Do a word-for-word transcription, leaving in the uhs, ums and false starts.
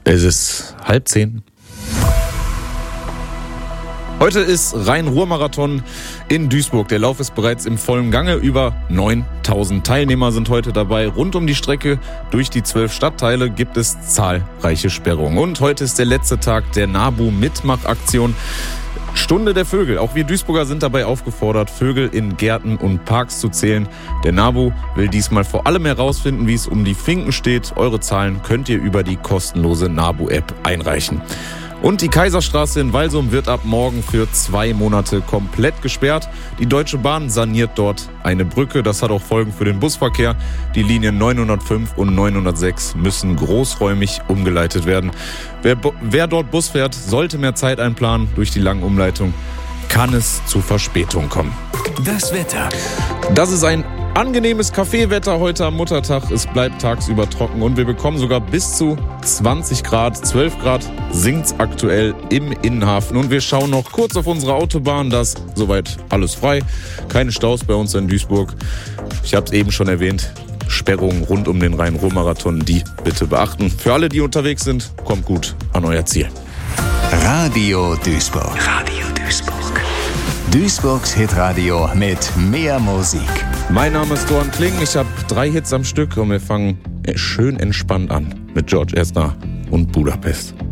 Es ist halb zehn. Heute ist Rhein-Ruhr-Marathon in Duisburg. Der Lauf ist bereits im vollen Gange. Über neuntausend Teilnehmer sind heute dabei. Rund um die Strecke durch die zwölf Stadtteile gibt es zahlreiche Sperrungen. Und heute ist der letzte Tag der NABU-Mitmachaktion. Stunde der Vögel. Auch wir Duisburger sind dabei aufgefordert, Vögel in Gärten und Parks zu zählen. Der NABU will diesmal vor allem herausfinden, wie es um die Finken steht. Eure Zahlen könnt ihr über die kostenlose NABU-App einreichen. Und die Kaiserstraße in Walsum wird ab morgen für zwei Monate komplett gesperrt. Die Deutsche Bahn saniert dort eine Brücke. Das hat auch Folgen für den Busverkehr. Die Linien neunhundertfünf und neunhundertsechs müssen großräumig umgeleitet werden. Wer, wer dort Bus fährt, sollte mehr Zeit einplanen. Durch die lange Umleitung kann es zu Verspätung kommen. Das Wetter. Das ist ein angenehmes Kaffeewetter heute am Muttertag. Es bleibt tagsüber trocken und wir bekommen sogar bis zu zwanzig Grad. zwölf Grad sinkt's aktuell im Innenhafen. Und wir schauen noch kurz auf unsere Autobahn. Da ist soweit alles frei. Keine Staus bei uns in Duisburg. Ich habe es eben schon erwähnt. Sperrungen rund um den Rhein-Ruhr-Marathon, die bitte beachten. Für alle, die unterwegs sind, kommt gut an euer Ziel. Radio Duisburg. Radio Duisburg. Duisburgs Hitradio mit mehr Musik. Mein Name ist Doran Kling. Ich habe drei Hits am Stück und wir fangen schön entspannt an mit George Ezra und Budapest.